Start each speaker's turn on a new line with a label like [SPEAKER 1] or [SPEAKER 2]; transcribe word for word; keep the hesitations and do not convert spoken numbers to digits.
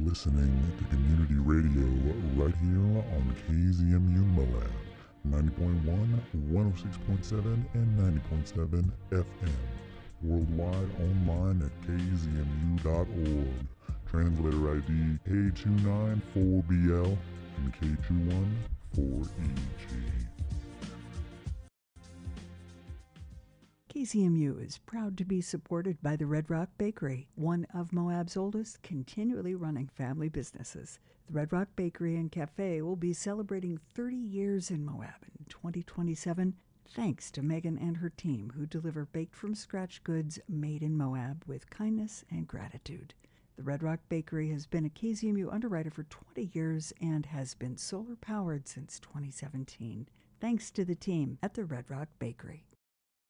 [SPEAKER 1] listening to community radio right here on K Z M U Moab, ninety point one, one oh six point seven, and ninety point seven F M. Worldwide online at k z m u dot org. Translator I D K two nine four B L and K two one four E G.
[SPEAKER 2] K Z M U is proud to be supported by the Red Rock Bakery, one of Moab's oldest continually running family businesses. The Red Rock Bakery and Cafe will be celebrating thirty years in Moab in twenty twenty-seven, thanks to Megan and her team who deliver baked-from-scratch goods made in Moab with kindness and gratitude. The Red Rock Bakery has been a K Z M U underwriter for twenty years and has been solar-powered since twenty seventeen. Thanks to the team at the Red Rock Bakery.